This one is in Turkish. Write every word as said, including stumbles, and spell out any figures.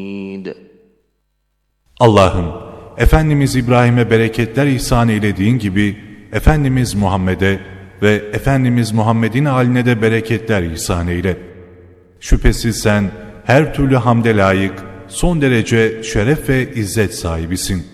Allah'ım, Efendimiz İbrahim'e bereketler ihsan eylediğin gibi, Efendimiz Muhammed'e ve Efendimiz Muhammed'in haline de bereketler ihsan eyle. Şüphesiz sen her türlü hamde layık, son derece şeref ve izzet sahibisin.